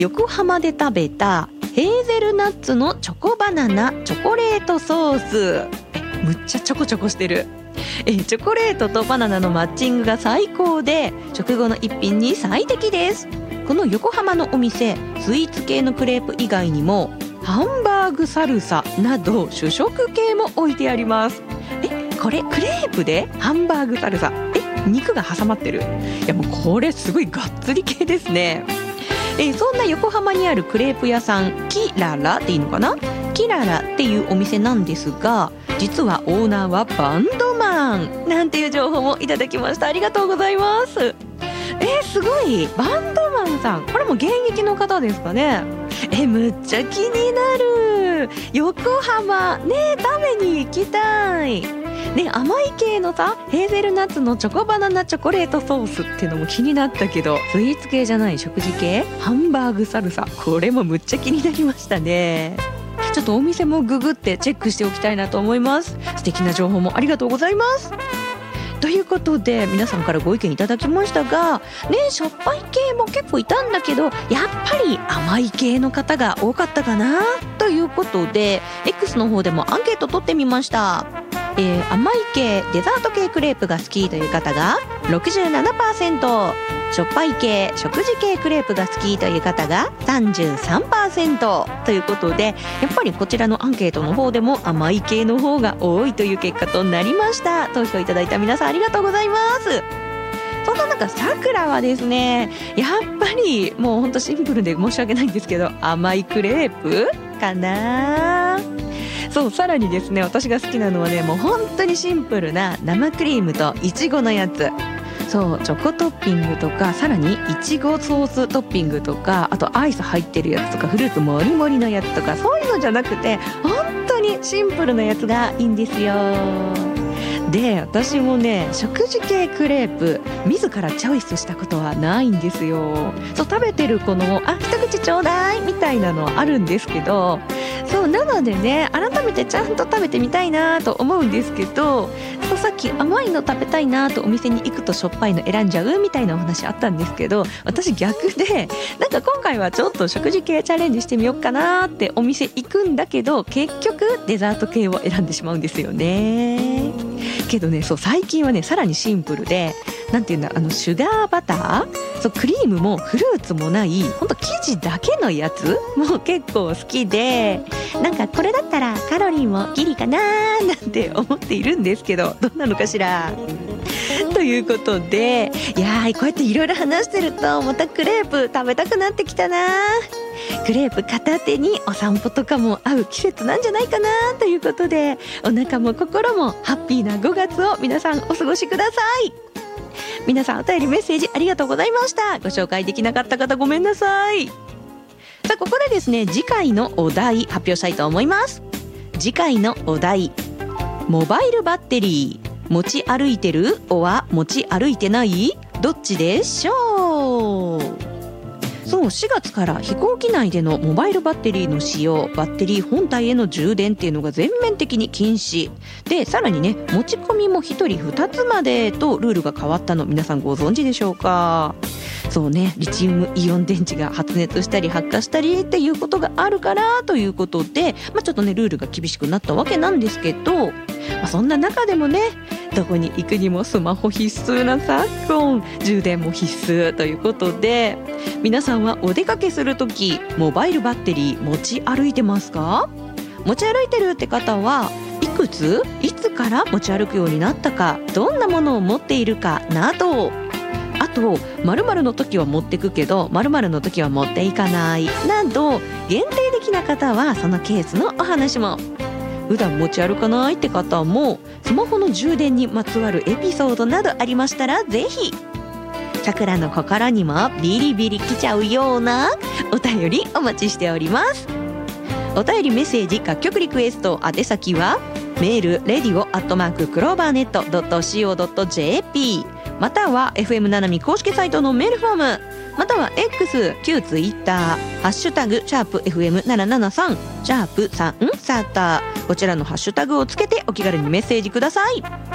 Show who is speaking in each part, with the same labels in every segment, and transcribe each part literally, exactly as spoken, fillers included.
Speaker 1: 横浜で食べたヘーゼルナッツのチョコバナナチョコレートソース。えむっちゃチョコチョコしてる。えチョコレートとバナナのマッチングが最高で食後の一品に最適です。この横浜のお店、スイーツ系のクレープ以外にもハンバーグサルサなど主食系も置いてあります。えこれクレープでハンバーグサルサ、え肉が挟まってる。いやもうこれすごいがっつり系ですね。えそんな横浜にあるクレープ屋さんキララっていいのかな、キララっていうお店なんですが、実はオーナーはバンドマンなんていう情報もいただきました。ありがとうございます。えー、すごいバンドマンさん、これも現役の方ですかね。えむっちゃ気になる。横浜ね食べに行きたいね。甘い系のさヘーゼルナッツのチョコバナナチョコレートソースっていうのも気になったけど、スイーツ系じゃない食事系ハンバーグサルサ、これもむっちゃ気になりましたね。ちょっとお店もググってチェックしておきたいなと思います。素敵な情報もありがとうございます。ということで皆さんからご意見いただきましたがね、しょっぱい系も結構いたんだけどやっぱり甘い系の方が多かったかなということで X の方でもアンケート取ってみました。えー、甘い系デザート系クレープが好きという方が ろくじゅうななパーセント、 しょっぱい系食事系クレープが好きという方が さんじゅうさんパーセント ということで、やっぱりこちらのアンケートの方でも甘い系の方が多いという結果となりました。投票いただいた皆さんありがとうございます。そんな中さくらはですね、やっぱりもうほんとシンプルで申し訳ないんですけど甘いクレープかな。そうさらにですね、私が好きなのはねもう本当にシンプルな生クリームといちごのやつ。そうチョコトッピングとか、さらにいちごソーストッピングとか、あとアイス入ってるやつとかフルーツもりもりのやつとか、そういうのじゃなくて本当にシンプルなやつがいいんですよ。で私もね食事系クレープ自らチョイスしたことはないんですよ。そう食べてる子のあ一口ちょうだいみたいなのはあるんですけど、そうなのでね改めてちゃんと食べてみたいなと思うんですけど、そうさっき甘いの食べたいなとお店に行くとしょっぱいの選んじゃうみたいなお話あったんですけど、私逆でなんか今回はちょっと食事系チャレンジしてみようかなってお店行くんだけど結局デザート系を選んでしまうんですよね。けどねそう最近はねさらにシンプルで、なんていうんだあのシュガーバター、そうクリームもフルーツもないほんと生地だけのやつも結構好きで、なんかこれだったらカロリーもギリかなーなんて思っているんですけど、どんなのかしらということで、いやーこうやっていろいろ話してるとまたクレープ食べたくなってきたな。クレープ片手にお散歩とかも合う季節なんじゃないかなということで、お腹も心もハッピーなごがつを皆さんお過ごしください。皆さんお便りメッセージありがとうございました。ご紹介できなかった方ごめんなさい。さあここでですね次回のお題発表したいと思います。次回のお題、モバイルバッテリー持ち歩いてるおは持ち歩いてないどっちでしょう。そうしがつから飛行機内でのモバイルバッテリーの使用、バッテリー本体への充電っていうのが全面的に禁止で、さらにね持ち込みもひとりふたつまでとルールが変わったの皆さんご存知でしょうか。そうねリチウムイオン電池が発熱したり発火したりっていうことがあるからということで、まあ、ちょっとねルールが厳しくなったわけなんですけど、まあ、そんな中でもねどこに行くにもスマホ必須な昨今、充電も必須ということで、皆さんはお出かけするときモバイルバッテリー持ち歩いてますか？持ち歩いてるって方はいくついつから持ち歩くようになったか、どんなものを持っているかなど、あと〇〇の時は持ってくけど〇〇の時は持っていかないなど、限定的な方はそのケースのお話も、普段持ち歩かないって方もスマホの充電にまつわるエピソードなどありましたらぜひ。さくらの心にもビリビリきちゃうようなお便りお待ちしております。お便りメッセージ楽曲リクエスト宛先はメールレディオアットマーククローバーネットドットシーオードットジェーピー、または エフエム ななみ公式サイトのメールフォーム、または X、旧 Twitter、ハッシュタグシャープ エフエムななななさん、シャープさんサーター、こちらのハッシュタグをつけてお気軽にメッセージください。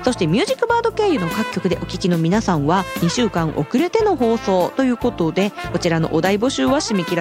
Speaker 1: そしてミュージックバード経由の各局でお聞きの皆さんはにしゅうかん遅れての放送ということで、こちらのお題募集は締め切ら